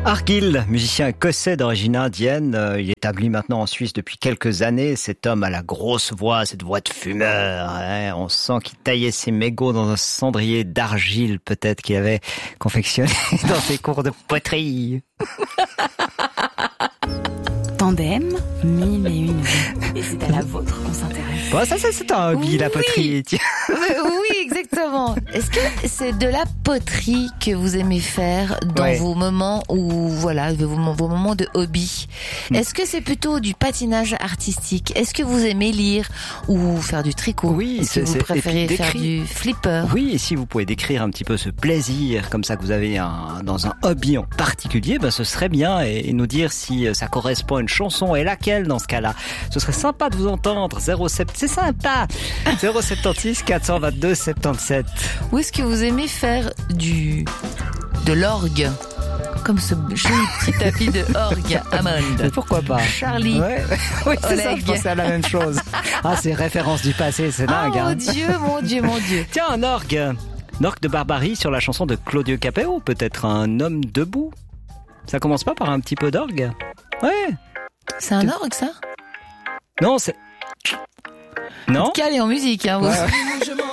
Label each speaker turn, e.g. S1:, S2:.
S1: Argyll, musicien écossais d'origine indienne, il est établi maintenant en Suisse depuis quelques années. Cet homme a la grosse voix, cette voix de fumeur. On sent qu'il taillait ses mégots dans un cendrier d'argile, peut-être qu'il avait confectionné dans ses cours de poterie.
S2: Tandem, 1001 vies. Et c'est à la vôtre qu'on s'intéresse.
S1: Bon, ça c'est un hobby, la poterie.
S3: Oui, exactement. Est-ce que c'est de la poterie que vous aimez faire dans vos moments où, voilà, vos moments de hobby? Est-ce que c'est plutôt du patinage artistique? Est-ce que vous aimez lire ou faire du tricot?
S1: Oui,
S3: est-ce que vous préférez faire du flipper?
S1: Oui, et si vous pouvez décrire un petit peu ce plaisir comme ça que vous avez dans un hobby en particulier, ben ce serait bien, et nous dire si ça correspond à une chanson et laquelle dans ce cas-là. Ce serait sympa de vous entendre. 07, c'est sympa. 076 422 77.
S3: Ou est-ce que vous aimez faire de l'orgue? Comme ce joli petit tapis de orgue, Hammond.
S1: Pourquoi pas?
S3: Charlie.
S1: Oui, c'est ça, je pensais à la même chose. Ah, c'est référence du passé, c'est dingue.
S3: Mon Dieu.
S1: Tiens, un orgue. Un orgue de Barbarie sur la chanson de Claudio Capéo, peut-être un homme debout. Ça commence pas par un petit peu d'orgue? Ouais.
S3: C'est un orgue, ça?
S1: Non, c'est... Non?
S3: Calé en musique, hein, vous.
S1: Ouais.